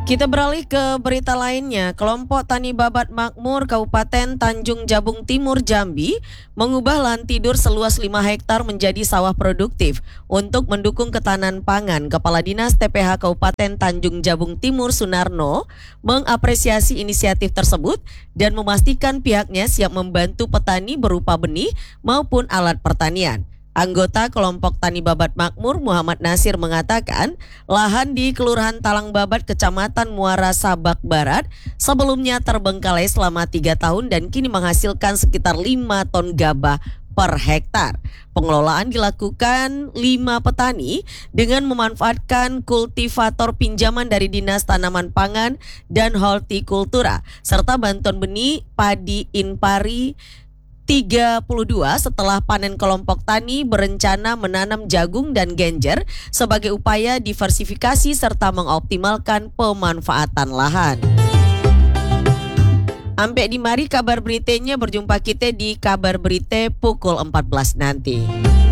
Kita beralih ke berita lainnya. Kelompok Tani Babat Makmur Kabupaten Tanjung Jabung Timur Jambi mengubah lahan tidur seluas 5 hektar menjadi sawah produktif untuk mendukung ketahanan pangan. Kepala Dinas TPH Kabupaten Tanjung Jabung Timur Sunarno mengapresiasi inisiatif tersebut dan memastikan pihaknya siap membantu petani berupa benih maupun alat pertanian. Anggota kelompok Tani Babat Makmur Muhammad Nasir mengatakan lahan di Kelurahan Talang Babat Kecamatan Muara Sabak Barat sebelumnya terbengkalai selama 3 tahun dan kini menghasilkan sekitar 5 ton gabah per hektar. Pengelolaan dilakukan 5 petani dengan memanfaatkan kultivator pinjaman dari Dinas Tanaman Pangan dan Hortikultura serta bantuan benih padi Inpari 32 setelah panen kelompok tani berencana menanam jagung dan genjer sebagai upaya diversifikasi serta mengoptimalkan pemanfaatan lahan. Ampe di mari kabar beritanya, berjumpa kita di kabar berita pukul 14 nanti.